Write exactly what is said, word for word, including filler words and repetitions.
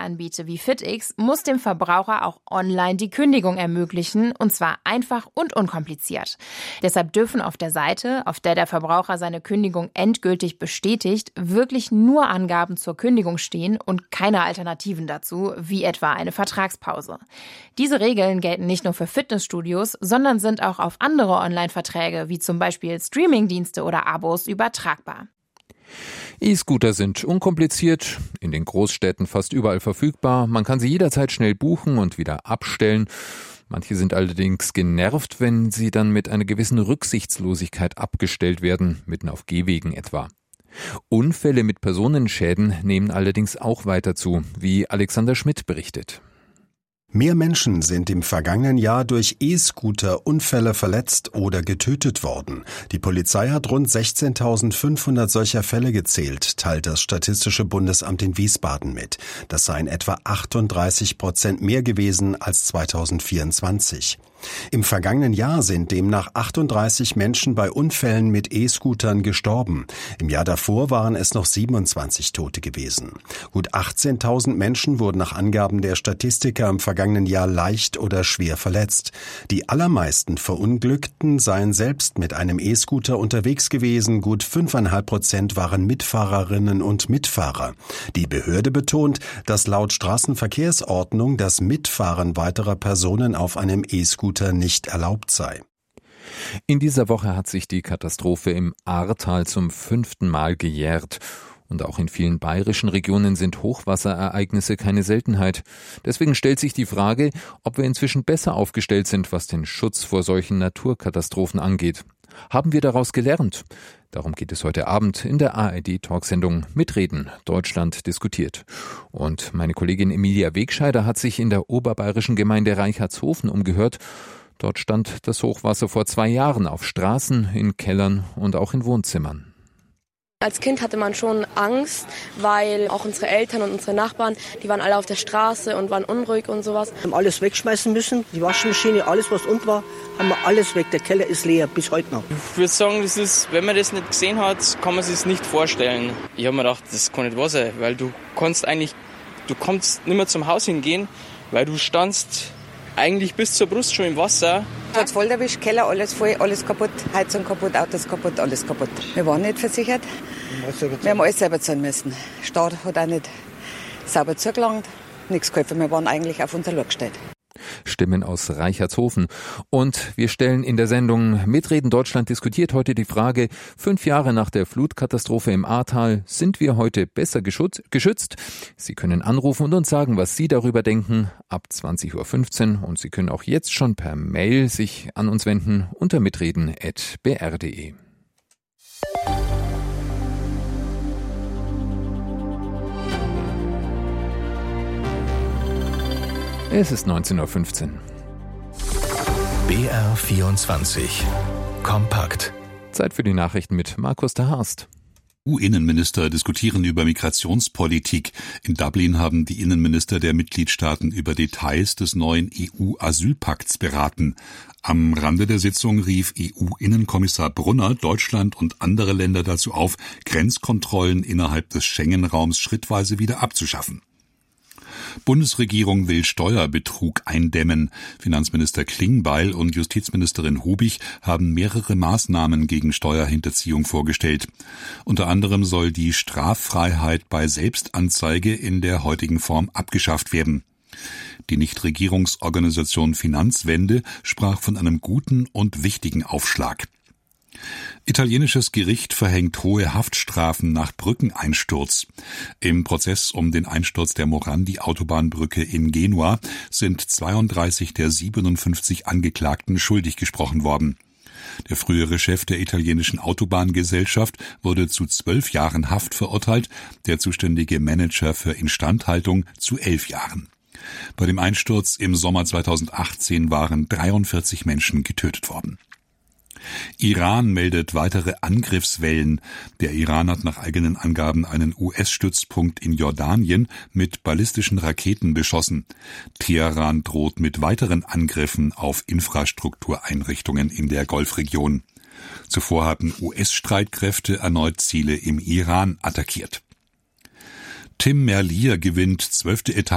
anbiete wie FitX, muss dem Verbraucher auch online die Kündigung ermöglichen, und zwar einfach und unkompliziert. Deshalb dürfen auf der Seite, auf der der Verbraucher seine Kündigung endgültig bestätigt, wirklich nur Angaben zur Kündigung stehen und keine Alternativen dazu, wie etwa eine Vertragspause. Diese Regeln gelten nicht nur für Fitnessstudios, sondern sind auch auf andere Online-Verträge, wie zum Beispiel Streamingdienste oder Abos, übertragbar. E-Scooter sind unkompliziert, in den Großstädten fast überall verfügbar. Man kann sie jederzeit schnell buchen und wieder abstellen. Manche sind allerdings genervt, wenn sie dann mit einer gewissen Rücksichtslosigkeit abgestellt werden, mitten auf Gehwegen etwa. Unfälle mit Personenschäden nehmen allerdings auch weiter zu, wie Alexander Schmidt berichtet. Mehr Menschen sind im vergangenen Jahr durch E-Scooter-Unfälle verletzt oder getötet worden. Die Polizei hat rund sechzehntausendfünfhundert solcher Fälle gezählt, teilt das Statistische Bundesamt in Wiesbaden mit. Das seien etwa achtunddreißig Prozent mehr gewesen als zweitausendvierundzwanzig. Im vergangenen Jahr sind demnach achtunddreißig Menschen bei Unfällen mit E-Scootern gestorben. Im Jahr davor waren es noch siebenundzwanzig Tote gewesen. Gut achtzehntausend Menschen wurden nach Angaben der Statistiker im vergangenen Jahr leicht oder schwer verletzt. Die allermeisten Verunglückten seien selbst mit einem E-Scooter unterwegs gewesen. Gut fünfeinhalb Prozent waren Mitfahrerinnen und Mitfahrer. Die Behörde betont, dass laut Straßenverkehrsordnung das Mitfahren weiterer Personen auf einem E-Scooter nicht erlaubt sei. In dieser Woche hat sich die Katastrophe im Ahrtal zum fünften Mal gejährt. Und auch in vielen bayerischen Regionen sind Hochwasserereignisse keine Seltenheit. Deswegen stellt sich die Frage, ob wir inzwischen besser aufgestellt sind, was den Schutz vor solchen Naturkatastrophen angeht. Haben wir daraus gelernt? Darum geht es heute Abend in der A R D-Talksendung Mitreden, Deutschland diskutiert. Und meine Kollegin Emilia Wegscheider hat sich in der oberbayerischen Gemeinde Reichertshofen umgehört. Dort stand das Hochwasser vor zwei Jahren auf Straßen, in Kellern und auch in Wohnzimmern. Als Kind hatte man schon Angst, weil auch unsere Eltern und unsere Nachbarn, die waren alle auf der Straße und waren unruhig und sowas. Wir haben alles wegschmeißen müssen, die Waschmaschine, alles was unten war, haben wir alles weg. Der Keller ist leer, bis heute noch. Ich würde sagen, das ist, wenn man das nicht gesehen hat, kann man sich das nicht vorstellen. Ich habe mir gedacht, das kann nicht wahr sein, weil du kannst eigentlich, du kannst nicht mehr zum Haus hingehen, weil du standst eigentlich bis zur Brust schon im Wasser. Es hat voll erwischt, Keller, alles voll, alles kaputt, Heizung kaputt, Autos kaputt, alles kaputt. Wir waren nicht versichert. Wir haben alles selber zahlen müssen. Der Staat hat auch nicht sauber zugelangt, nichts geholfen. Wir waren eigentlich auf unser Loch gestellt. Stimmen aus Reichertshofen. Und wir stellen in der Sendung Mitreden Deutschland diskutiert heute die Frage, fünf Jahre nach der Flutkatastrophe im Ahrtal, sind wir heute besser geschützt? Sie können anrufen und uns sagen, was Sie darüber denken, ab zwanzig Uhr fünfzehn. Und Sie können auch jetzt schon per Mail sich an uns wenden unter mitreden at b r punkt d e. Es ist neunzehn Uhr fünfzehn. B R vierundzwanzig. Kompakt. Zeit für die Nachrichten mit Markus de Haast. E U-Innenminister diskutieren über Migrationspolitik. In Dublin haben die Innenminister der Mitgliedstaaten über Details des neuen E U-Asylpakts beraten. Am Rande der Sitzung rief E U-Innenkommissar Brunner Deutschland und andere Länder dazu auf, Grenzkontrollen innerhalb des Schengen-Raums schrittweise wieder abzuschaffen. Bundesregierung will Steuerbetrug eindämmen. Finanzminister Klingbeil und Justizministerin Hubig haben mehrere Maßnahmen gegen Steuerhinterziehung vorgestellt. Unter anderem soll die Straffreiheit bei Selbstanzeige in der heutigen Form abgeschafft werden. Die Nichtregierungsorganisation Finanzwende sprach von einem guten und wichtigen Aufschlag. Italienisches Gericht verhängt hohe Haftstrafen nach Brückeneinsturz. Im Prozess um den Einsturz der Morandi-Autobahnbrücke in Genua sind zweiunddreißig der siebenundfünfzig Angeklagten schuldig gesprochen worden. Der frühere Chef der italienischen Autobahngesellschaft wurde zu zwölf Jahren Haft verurteilt, der zuständige Manager für Instandhaltung zu elf Jahren. Bei dem Einsturz im Sommer zweitausendachtzehn waren dreiundvierzig Menschen getötet worden. Iran meldet weitere Angriffswellen. Der Iran hat nach eigenen Angaben einen U S-Stützpunkt in Jordanien mit ballistischen Raketen beschossen. Teheran droht mit weiteren Angriffen auf Infrastruktureinrichtungen in der Golfregion. Zuvor hatten U S-Streitkräfte erneut Ziele im Iran attackiert. Tim Merlier gewinnt zwölfte Etappe